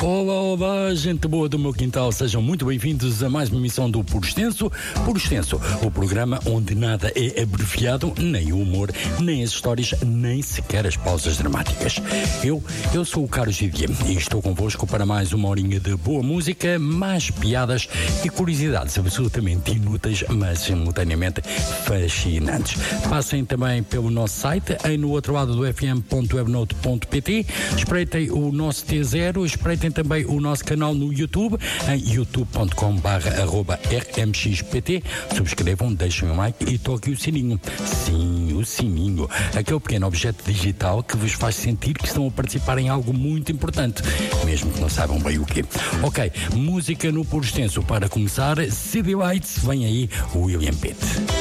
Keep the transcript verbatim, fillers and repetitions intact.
Olá, olá, gente boa do meu quintal, sejam muito bem-vindos a mais uma emissão do Puro Extenso. Puro Extenso, o programa onde nada é abreviado, nem o humor, nem as histórias, nem sequer as pausas dramáticas. Eu, eu sou o Carlos Didier e estou convosco para mais uma horinha de boa música, mais piadas e curiosidades absolutamente inúteis, mas simultaneamente fascinantes. Passem também pelo nosso site, aí no outro lado do f m ponto webnote ponto p t, espreitem o nosso T zero, espreitem também o nosso canal no YouTube, em youtube ponto com barra arroba r m x p t. Subscrevam, deixem um like e toquem o sininho. Sim, o sininho. Aquele pequeno objeto digital que vos faz sentir que estão a participar em algo muito importante, mesmo que não saibam bem o quê. Ok, música no Puro Extenso. Para começar, C D Lights, vem aí o William Pitt.